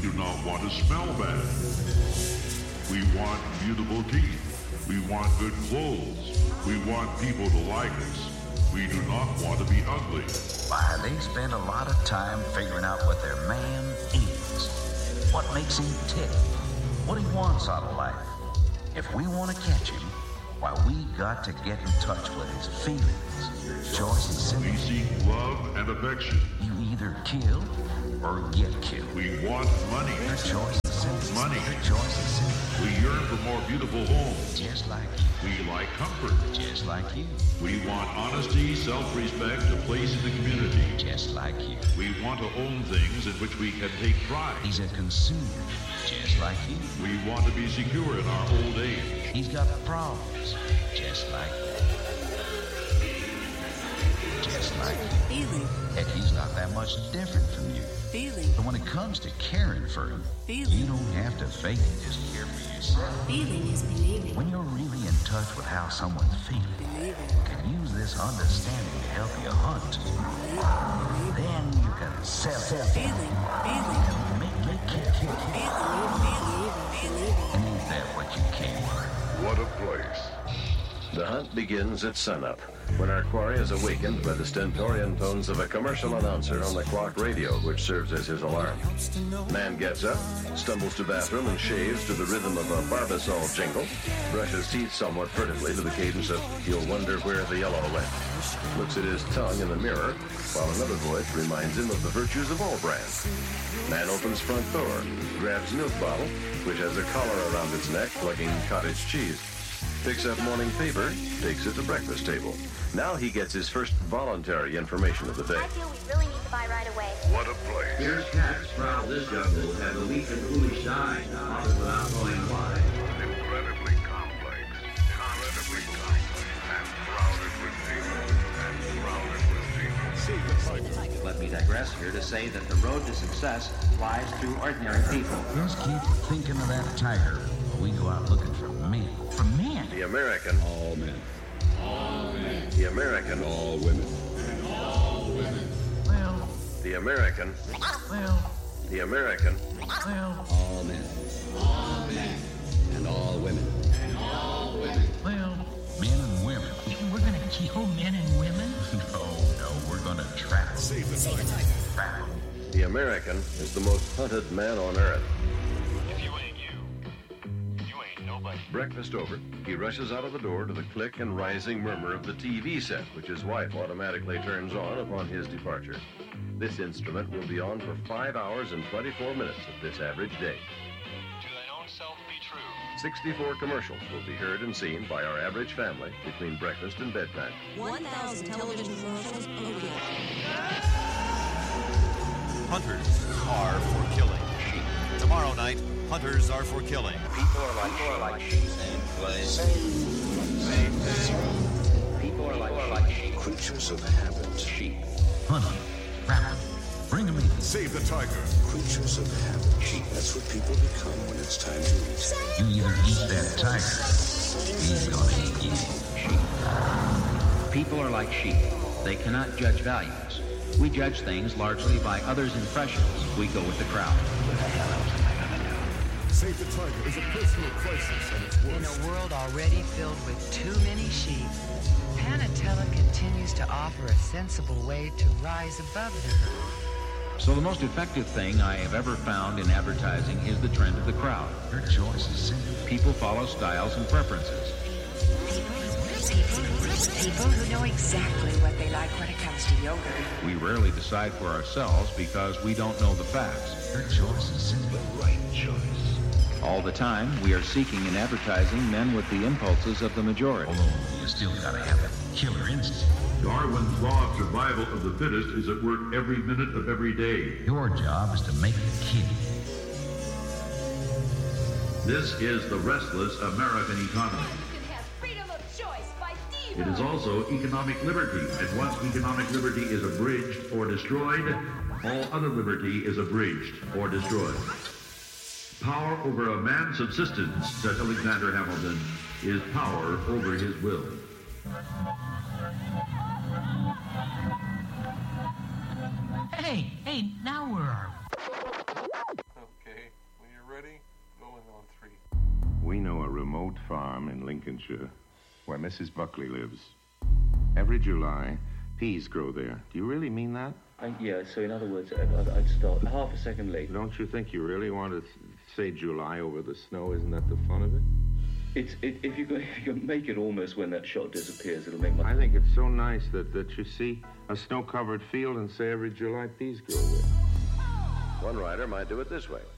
do not want to smell bad. We want beautiful teeth. We want good clothes. We want people to like us. We do not want to be ugly. Why, they spend a lot of time figuring out what their man is, what makes him tick, what he wants out of life. If we want to catch him, why, we got to get in touch with his feelings. Choice is simple. We seek love and affection. You either kill or get killed. We want money. Your choice is simple. Money. Your choice is simple. We yearn for more beautiful homes. Just like you. We like comfort. Just like you. We want honesty, self-respect, a place in the community. Just like you. We want to own things in which we can take pride. He's a consumer. Just like you. We want to be secure in our old age. He's got problems. Just like you. Just like you. Feeling. Heck, he's not that much different from you. Feeling. But when it comes to caring for him, Feeling. you don't have to fake it. Just care for yourself. Feeling is believing. When you're really in touch with how someone's feeling, Believing. can use this understanding to help you hunt. Then you can sell. Feeling. Feeling. Make kick. Feeling. And ain't that what you came for? What a place. The hunt begins at sunup, when our quarry is awakened by the stentorian tones of a commercial announcer on the clock radio, which serves as his alarm. Man gets up, stumbles to bathroom, and shaves to the rhythm of a Barbasol jingle, brushes teeth somewhat furtively to the cadence of "You'll Wonder Where the Yellow Went," looks at his tongue in the mirror, while another voice reminds him of the virtues of all brands. Man opens front door, grabs milk bottle, which has a collar around its neck, plugging cottage cheese. Picks up morning paper, takes it to breakfast table. Now he gets his first voluntary information of the day. I feel we really need to buy right away. What a place. Here's cats proud this jungle have a weak and foolish die, often without knowing why. Incredibly complex, and crowded with people, Let me digress here to say that the road to success lies through ordinary people. Just keep thinking of that tiger while we go out looking for men. For men? The American, All men. All men. the American, All women. All women. Well, the American, well, the American, well, All men. All men. And all women. And all women. well, men and women. We're gonna kill men and women? No, we're gonna trap. Save the tiger. Trap. the American is the most hunted man on earth. If you ain't you ain't nobody. Breakfast over, he rushes out of the door to the click and rising murmur of the TV set, which his wife automatically turns on upon his departure. This instrument will be on for 5 hours and 24 minutes of this average day. To thine own self be true. 64 commercials will be heard and seen by our average family between breakfast and bedtime. 1,000 television commercials. Okay. Hunters are for killing sheep. Tomorrow night, hunters are for killing. People are like sheep. People are like sheep. Creatures of habit. Sheep. Hunting, trapping, bring 'em in. Save the tiger. Creatures of habit. Sheep. That's what people become when it's time to eat. You either eat that tiger, he's gonna eat you. Sheep. People are like sheep. They cannot judge values. We judge things largely by others' impressions. We go with the crowd. What the hell else am I gonna do? Save the tiger is a personal crisis at its In worst. a world already filled with too many sheep, Panatella continues to offer a sensible way to rise above the herd. So the most effective thing I have ever found in advertising is the trend of the crowd. Your choice is simple. People follow styles and preferences. People who know exactly what they like when it comes to yogurt. We rarely decide for ourselves because we don't know the facts. Your choice is simple. The right choice. All the time, we are seeking in advertising men with the impulses of the majority. Although you still gotta have that killer instinct. Darwin's law of survival of the fittest is at work every minute of every day. Your job is to make the kid. This is the restless American economy. It is also economic liberty, and once economic liberty is abridged or destroyed, all other liberty is abridged or destroyed. Power over a man's subsistence, said Alexander Hamilton, is power over his will. Hey, now where are we? Okay. We know a remote farm in Lincolnshire where Mrs. Buckley lives. Every July, peas grow there. Do you really mean that? Yeah, so in other words, I'd start half a second late. Don't you think you really want to say July over the snow? Isn't that the fun of it? If you can make it almost when that shot disappears, it'll make my... I think it's so nice that you see a snow-covered field and say every July peas grow there. One writer might do it this way.